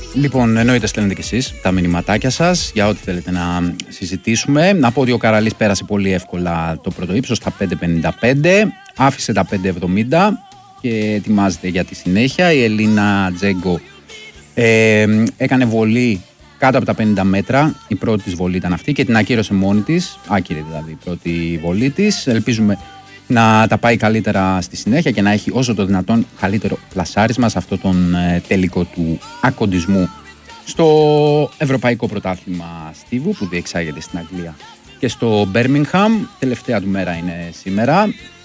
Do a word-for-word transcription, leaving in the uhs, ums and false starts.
Λοιπόν, εννοείται στέλνετε κι εσείς τα μηνυματάκια σας για ό,τι θέλετε να συζητήσουμε. Να πω ότι ο Καραλής πέρασε πολύ εύκολα το πρώτο ύψος στα πέντε πενήντα πέντε, άφησε τα πέντε εβδομήντα και ετοιμάζεται για τη συνέχεια. Η Ελίνα Τζέγκο ε, έκανε βολή κάτω από τα πενήντα μέτρα. Η πρώτη της βολή ήταν αυτή και την ακύρωσε μόνη της. Άκυρη δηλαδή η πρώτη βολή της. Ελπίζουμε να τα πάει καλύτερα στη συνέχεια και να έχει όσο το δυνατόν καλύτερο πλασάρισμα σε αυτό τον ε, τελικό του ακοντισμού στο Ευρωπαϊκό Πρωτάθλημα Στίβου που διεξάγεται στην Αγγλία και στο Birmingham. Τελευταία του μέρα είναι σήμερα.